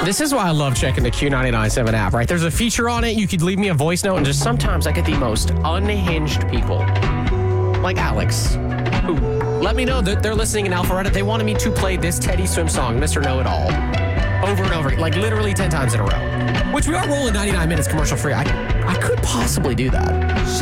This is why I love checking the Q997 app, right? There's a feature on it. You could leave me a voice note, and just sometimes I get the most unhinged people. Like Alex, who let me know that they're listening in Alpharetta. They wanted me to play this Teddy Swim song, Mr. Know-It-All, over and over, like literally 10 times in a row. Which we are rolling 99 minutes commercial free. I could possibly do that.